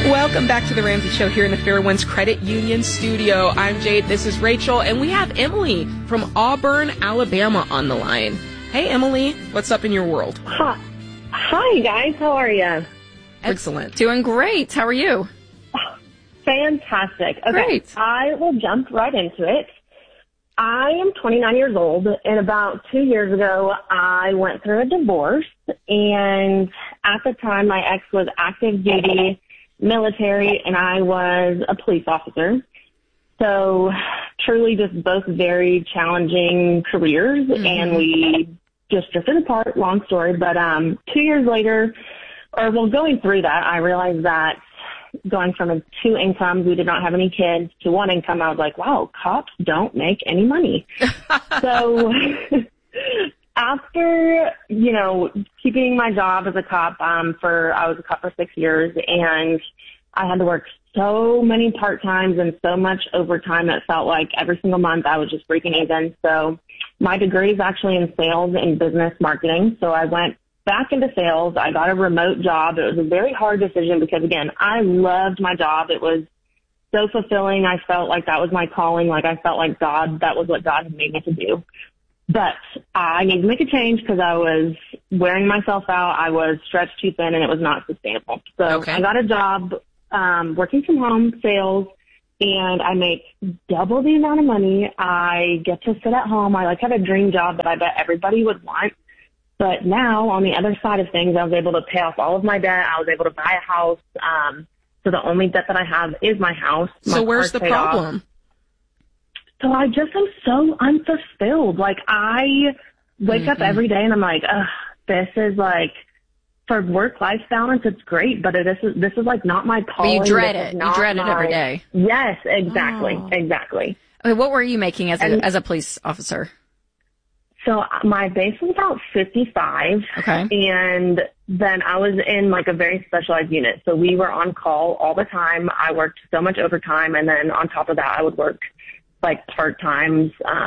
Welcome back to The Ramsey Show here in the Fairwinds Credit Union studio. I'm Jade, this is Rachel, and we have Emily from Auburn, Alabama on the line. Hey, Emily, what's up in your world? Hi, guys. How are you? Excellent. Doing great. How are you? Fantastic. Okay, Great. I will jump right into it. I am 29 years old, and about 2 years ago, I went through a divorce, and at the time, my ex was active duty military, and I was a police officer. So truly just both very challenging careers, and we just drifted apart, long story. But 2 years later, going through that, I realized that going from 2 incomes, we did not have any kids, to 1 income, I was like, wow, cops don't make any money. So after, keeping my job as a cop, I was a cop for 6 years, and I had to work so many part-times and so much overtime. It felt like every single month I was just breaking even. So my degree is actually in sales and business marketing. So I went back into sales. I got a remote job. It was a very hard decision because, again, I loved my job. It was so fulfilling. I felt like that was my calling. Like I felt like that was what God had made me to do. But I needed to make a change because I was wearing myself out. I was stretched too thin, and it was not sustainable. So I got a job working from home, sales, and I make double the amount of money. I get to sit at home. I have a dream job that I bet everybody would want. But now, on the other side of things, I was able to pay off all of my debt. I was able to buy a house. So the only debt that I have is my house. So where's the problem? So I just am so unfulfilled. Like, I wake up every day and I'm like, this is like, for work-life balance, it's great, but this is like not my calling. But you dread it. You dread it every day. Yes, exactly, exactly. Okay, what were you making as a police officer? So my base was about 55. Okay. And then I was in like a very specialized unit. So we were on call all the time. I worked so much overtime. And then on top of that, I would work like part-times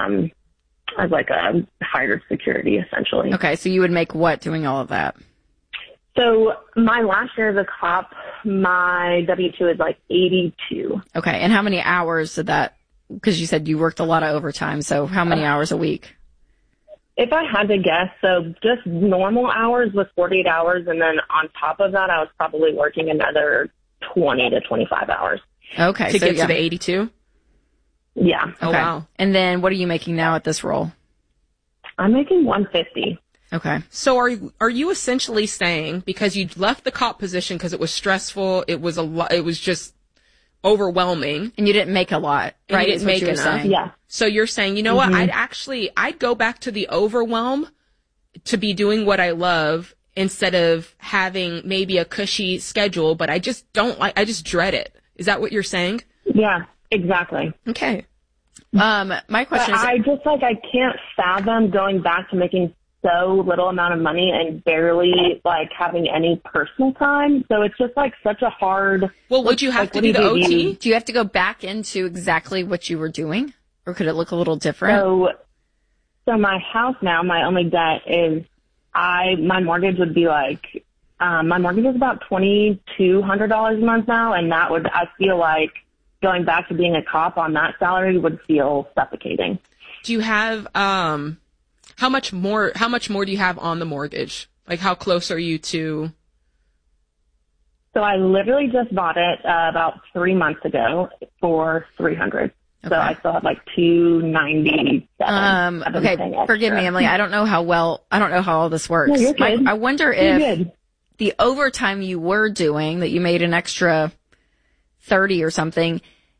as like a hired security, essentially. Okay. So you would make what doing all of that? So my last year as a cop, my W-2 is like 82. Okay. And how many hours did that, because you said you worked a lot of overtime. So how many hours a week? If I had to guess, so just normal hours was 48 hours, and then on top of that, I was probably working another 20 to 25 hours. Okay. To get to the 82? Yeah. Okay. Oh, wow. And then what are you making now at this role? I'm making 150. Okay. So are you essentially saying, because you left the cop position because it was stressful, it was just overwhelming, and you didn't make a lot, right? You didn't make enough. Yeah. So you're saying, you know what? I'd go back to the overwhelm to be doing what I love instead of having maybe a cushy schedule, but I just dread it. Is that what you're saying? Yeah, exactly. Okay. My question is, I just I can't fathom going back to making so little amount of money and barely having any personal time. So it's just such a hard. Well, would you have to do the OT? Do you have to go back into exactly what you were doing, or could it look a little different? So my house now, my only debt is my mortgage would be my mortgage is about $2,200 a month now, and I feel like going back to being a cop on that salary would feel suffocating. Do you have how much more do you have on the mortgage? Like, how close are you to? So I literally just bought it about 3 months ago for $300. Okay. So I still have $297. Okay, forgive me, Emily. I don't know how all this works. No, you're good. I wonder if the overtime you were doing, that you made an extra 30 or something,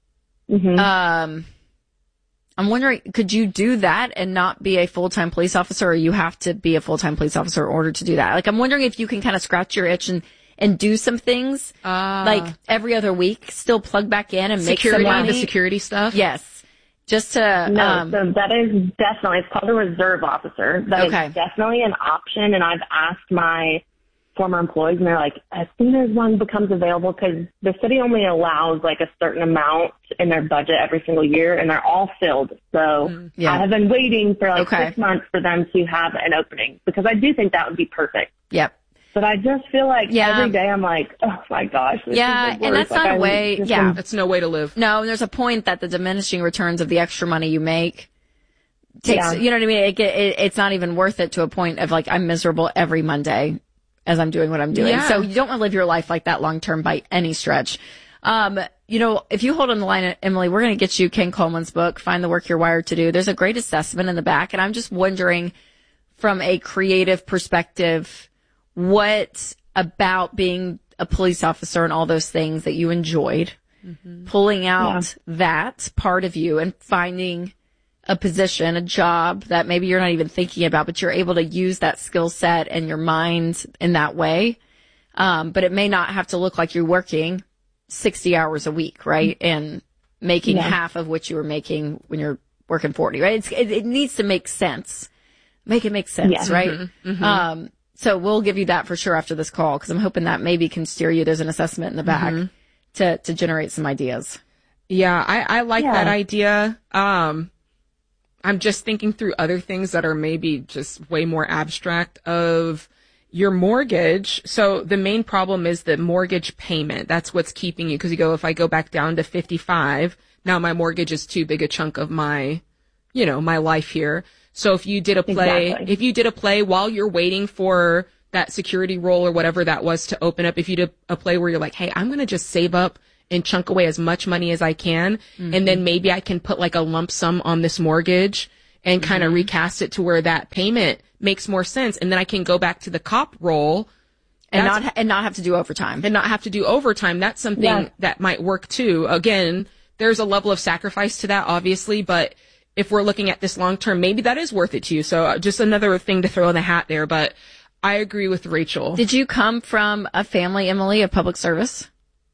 I'm wondering, could you do that and not be a full-time police officer, or you have to be a full-time police officer in order to do that? I'm wondering if you can kind of scratch your itch and do some things, every other week, still plug back in and make some money. The security stuff? Yes. Just to, so that is definitely, it's called a reserve officer. That is definitely an option, and I've asked my former employees, and they're like, as soon as one becomes available, because the city only allows a certain amount in their budget every single year, and they're all filled. So I have been waiting for 6 months for them to have an opening, because I do think that would be perfect. Yep. but I just feel like every day I'm like, oh my gosh. This is the worst. And that's not a way. Yeah. That's no way to live. No, and there's a point that the diminishing returns of the extra money you make takes, you know what I mean? It's not even worth it to a point of like, I'm miserable every Monday as I'm doing what I'm doing. Yeah. So you don't want to live your life like that long term by any stretch. You know, if you hold on the line, Emily, we're going to get you Ken Coleman's book, Find the Work You're Wired to Do. There's a great assessment in the back. And I'm just wondering from a creative perspective, what about being a police officer and all those things that you enjoyed, pulling out that part of you and finding a position, a job that maybe you're not even thinking about, but you're able to use that skill set and your mind in that way. But it may not have to look like you're working 60 hours a week, right? And making half of what you were making when you're working 40, right? It needs to make sense. Make it make sense, right? So we'll give you that for sure after this call, because I'm hoping that maybe can steer you. There's an assessment in the back to generate some ideas. Yeah, I like that idea. I'm just thinking through other things that are maybe just way more abstract of your mortgage. So the main problem is the mortgage payment. That's what's keeping you, because you go, if I go back down to 55, now my mortgage is too big a chunk of my, my life here. So if you did a play, while you're waiting for that security role or whatever that was to open up, if you did a play where you're like, hey, I'm going to just save up and chunk away as much money as I can. And then maybe I can put like a lump sum on this mortgage and kind of recast it to where that payment makes more sense. And then I can go back to the cop role and not have to do overtime. That's something that might work too. Again, there's a level of sacrifice to that, obviously, but if we're looking at this long term, maybe that is worth it to you. So just another thing to throw in the hat there, but I agree with Rachel. Did you come from a family, Emily, of public service?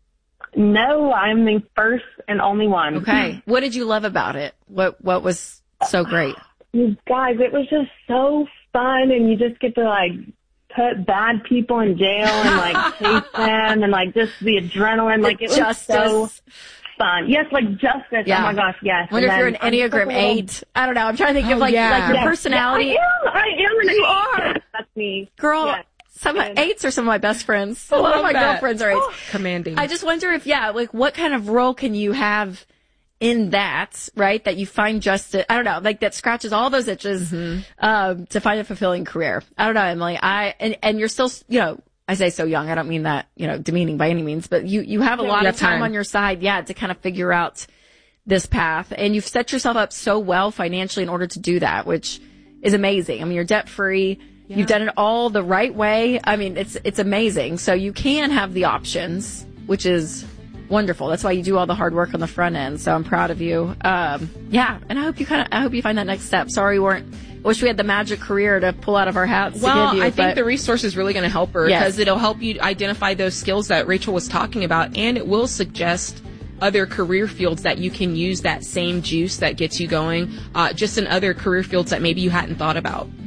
No, I'm the first and only one. Okay. What did you love about it? What was so great? You guys, it was just so fun, and you just get to like put bad people in jail and like chase them, and like just the adrenaline, like it was so fun. Yes, like justice. Yeah. Oh my gosh, yes. I wonder if you're an Enneagram 8. I don't know. I'm trying to think of like your personality. I am an 8. You are. That's me. Girl. Yes. Some 8s are some of my best friends. A lot of my girlfriends are 8s. Commanding. I just wonder if, like what kind of role can you have in that, right? That you find justice, I don't know, like that scratches all those itches, to find a fulfilling career. I don't know, Emily. And you're still, I say so young. I don't mean that, demeaning by any means, but you have a lot of time on your side, to kind of figure out this path. And you've set yourself up so well financially in order to do that, which is amazing. I mean, you're debt free. Yeah. You've done it all the right way. I mean, it's amazing. So you can have the options, which is wonderful. That's why you do all the hard work on the front end. So I'm proud of you. And I hope you find that next step. Sorry, wish we had the magic career to pull out of our hats to give you. I think the resource is really going to help her because it'll help you identify those skills that Rachel was talking about, and it will suggest other career fields that you can use that same juice that gets you going, just in other career fields that maybe you hadn't thought about.